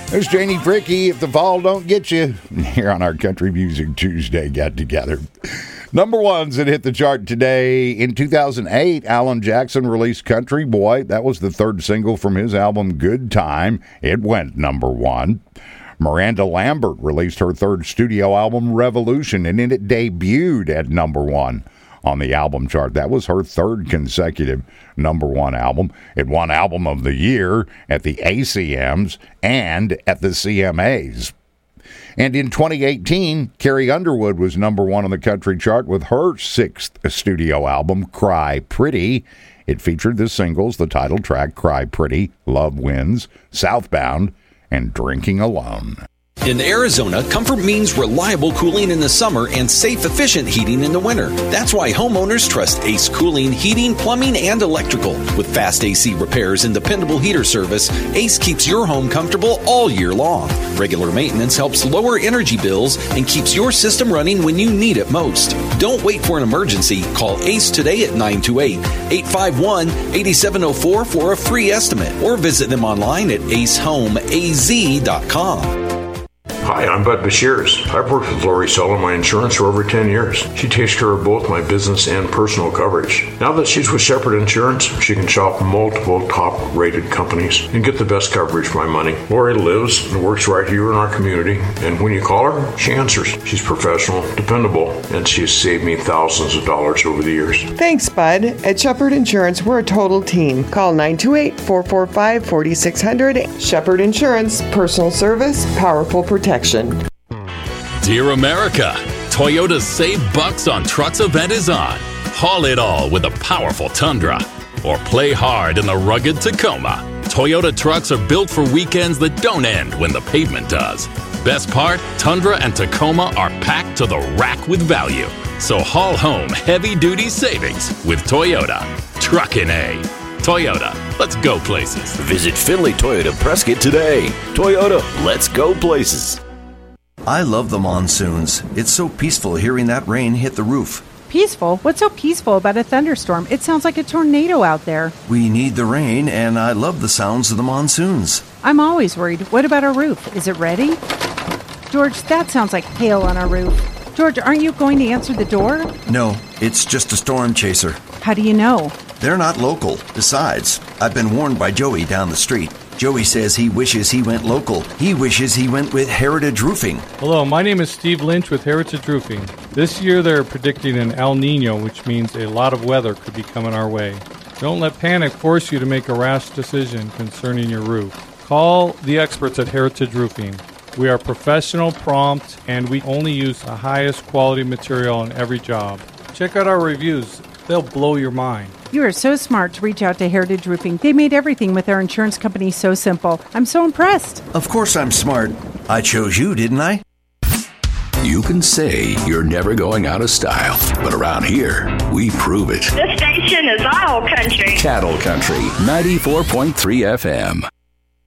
There's Janie Fricky, If the Fall Don't Get You, here on our Country Music Tuesday get-together. Number ones that hit the chart today. In 2008, Alan Jackson released Country Boy. That was the third single from his album Good Time. It went number one. Miranda Lambert released her third studio album, Revolution, and it debuted at number one on the album chart. That was her third consecutive number one album. It won Album of the Year at the ACMs and at the CMAs. And in 2018, Carrie Underwood was number one on the country chart with her sixth studio album, Cry Pretty. It featured the singles, the title track, Cry Pretty, Love Wins, Southbound, and Drinking Alone. In Arizona, comfort means reliable cooling in the summer and safe, efficient heating in the winter. That's why homeowners trust Ace Cooling Heating, Plumbing, and Electrical. With fast AC repairs and dependable heater service, Ace keeps your home comfortable all year long. Regular maintenance helps lower energy bills and keeps your system running when you need it most. Don't wait for an emergency. Call Ace today at 928-851-8704 for a free estimate or visit them online at acehomeaz.com. Hi, I'm Bud Bashirs. I've worked with Lori Sell on my insurance for over 10 years. She takes care of both my business and personal coverage. Now that she's with Shepherd Insurance, she can shop multiple top-rated companies and get the best coverage for my money. Lori lives and works right here in our community, and when you call her, she answers. She's professional, dependable, and she has saved me thousands of dollars over the years. Thanks, Bud. At Shepherd Insurance, we're a total team. Call 928-445-4600. Shepherd Insurance, personal service, powerful protection. Dear America, Toyota's Save Bucks on Trucks event is on. Haul it all with a powerful Tundra or play hard in the rugged Tacoma. Toyota trucks are built for weekends that don't end when the pavement does. Best part, Tundra and Tacoma are packed to the rack with value. So haul home heavy-duty savings with Toyota. Truckin' A. Toyota, let's go places. Visit Finley Toyota Prescott today. Toyota, let's go places. I love the monsoons. It's so peaceful hearing that rain hit the roof. Peaceful? What's so peaceful about a thunderstorm? It sounds like a tornado out there. We need the rain, and I love the sounds of the monsoons. I'm always worried. What about our roof? Is it ready? George, that sounds like hail on our roof. George, aren't you going to answer the door? No, it's just a storm chaser. How do you know? They're not local. Besides, I've been warned by Joey down the street. Joey says he wishes he went local. He wishes he went with Heritage Roofing. Hello, my name is Steve Lynch with Heritage Roofing. This year they're predicting an El Nino, which means a lot of weather could be coming our way. Don't let panic force you to make a rash decision concerning your roof. Call the experts at Heritage Roofing. We are professional, prompt, and we only use the highest quality material on every job. Check out our reviews. They'll blow your mind. You are so smart to reach out to Heritage Roofing. They made everything with their insurance company so simple. I'm so impressed. Of course I'm smart. I chose you, didn't I? You can say you're never going out of style, but around here, we prove it. This station is all country. Cattle Country, 94.3 FM.